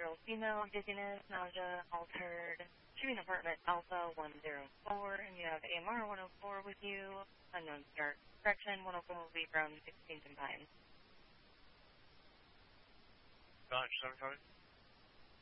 female, dizziness, nausea, altered. Shipping apartment Alpha 104, and you have AMR 104 with you. Unknown start. Correction 104 will be from 16th and Pine. Launch 7 coming.